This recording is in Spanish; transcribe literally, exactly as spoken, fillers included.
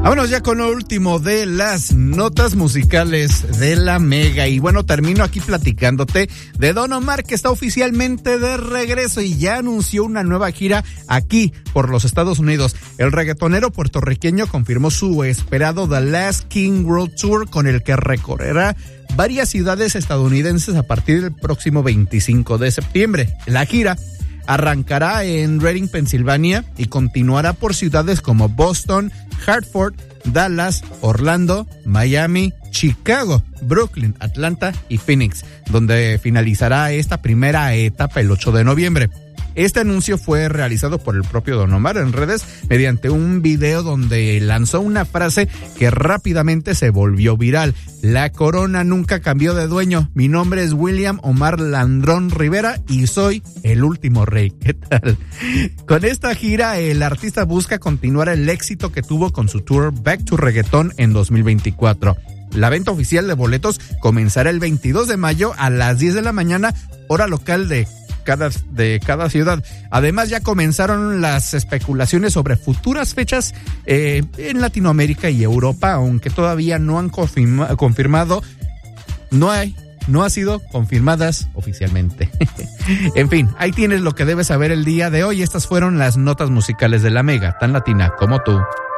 Vámonos ya con lo último de las notas musicales de la Mega. Y bueno, termino aquí platicándote de Don Omar, que está oficialmente de regreso y ya anunció una nueva gira aquí por los Estados Unidos. El reggaetonero puertorriqueño confirmó su esperado The Last King World Tour, con el que recorrerá varias ciudades estadounidenses a partir del próximo veinticinco de septiembre. La gira arrancará en Reading, Pensilvania, y continuará por ciudades como Boston, Hartford, Dallas, Orlando, Miami, Chicago, Brooklyn, Atlanta y Phoenix, donde finalizará esta primera etapa el ocho de noviembre. Este anuncio fue realizado por el propio Don Omar en redes mediante un video donde lanzó una frase que rápidamente se volvió viral. La corona nunca cambió de dueño. Mi nombre es William Omar Landrón Rivera y soy el último rey. ¿Qué tal? Con esta gira, el artista busca continuar el éxito que tuvo con su tour Back to Reggaeton en dos mil veinticuatro. La venta oficial de boletos comenzará el veintidós de mayo a las diez de la mañana, hora local de Cada, de cada ciudad. Además, ya comenzaron las especulaciones sobre futuras fechas eh, en Latinoamérica y Europa, aunque todavía no han confirma, confirmado, no hay, no ha sido confirmadas oficialmente. En fin, ahí tienes lo que debes saber el día de hoy. Estas fueron las notas musicales de la Mega, tan latina como tú.